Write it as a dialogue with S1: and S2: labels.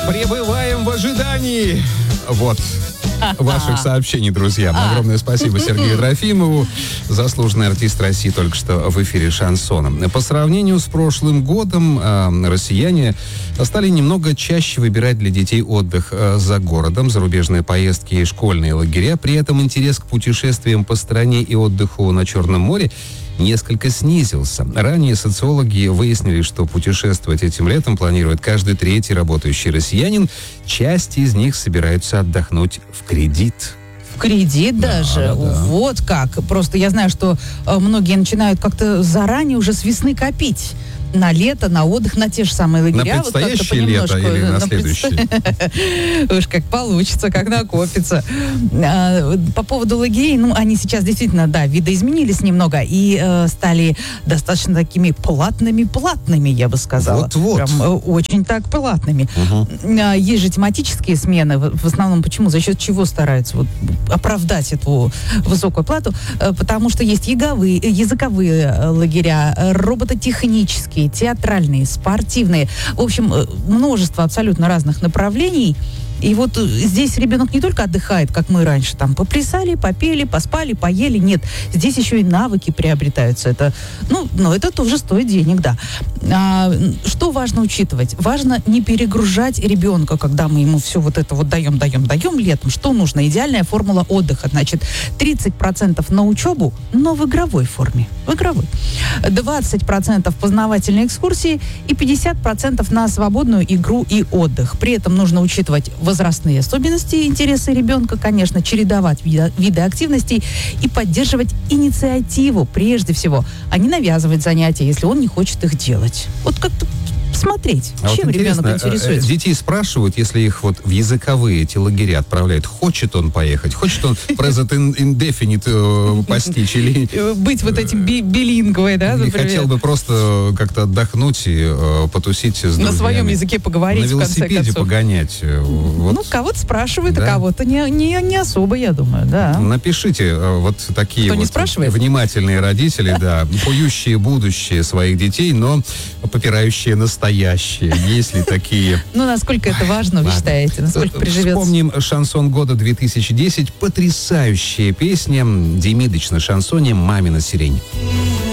S1: Пребываем в ожидании. Вот. Ваших сообщений, друзья. Огромное спасибо Сергею Трофимову, заслуженный артист России, только что в эфире шансона. По сравнению с прошлым годом, россияне стали немного чаще выбирать для детей отдых за городом, зарубежные поездки и школьные лагеря. При этом интерес к путешествиям по стране и отдыху на Черном море несколько снизился. Ранее социологи выяснили, что путешествовать этим летом планирует каждый третий работающий россиянин. Часть из них собираются отдохнуть в кредит.
S2: В кредит даже? Да. Вот как. Просто я знаю, что многие начинают как-то заранее уже с весны копить. На лето, на отдых, на те же самые лагеря.
S1: На предстоящее лето или на следующее?
S2: Уж как получится, как накопится. По поводу лагерей, они сейчас действительно, видоизменились немного и стали достаточно такими платными, я бы сказала.
S1: Вот-вот.
S2: Прям очень так платными. Есть же тематические смены. В основном почему? За счет чего стараются оправдать эту высокую плату? Потому что есть языковые лагеря, робототехнические, театральные, спортивные. В общем, множество абсолютно разных направлений. И вот здесь ребенок не только отдыхает, как мы раньше, там, поплясали, попели, поспали, поели. Нет, здесь еще и навыки приобретаются. Это, это тоже стоит денег, да. Что важно учитывать? Важно не перегружать ребенка, когда мы ему все вот это вот даем летом. Что нужно? Идеальная формула отдыха. Значит, 30% на учебу, но в игровой форме. 20% познавательные экскурсии и 50% на свободную игру и отдых. При этом нужно учитывать возрастные особенности и интересы ребенка, конечно, чередовать виды активностей и поддерживать инициативу прежде всего, а не навязывать занятия, если он не хочет их делать. Вот как-то смотреть, чем ребенок интересуется.
S1: Детей спрашивают, если их в языковые эти лагеря отправляют, хочет он поехать, хочет он present indefinite постичь или...
S2: Быть вот этим билингвой, да,
S1: например? Или хотел бы просто как-то отдохнуть и потусить с друзьями.
S2: На своем языке поговорить,
S1: в конце концов. На велосипеде погонять.
S2: Кого-то спрашивают, да? А кого-то не особо, я думаю, да.
S1: Напишите вот такие внимательные родители, да, поющие будущее своих детей, но попирающие настоящие. Есть ли такие?
S2: Насколько это важно, вы считаете? Насколько приживется?
S1: Вспомним шансон года 2010. Потрясающая песня Демидыч на шансоне «Мамина сирень».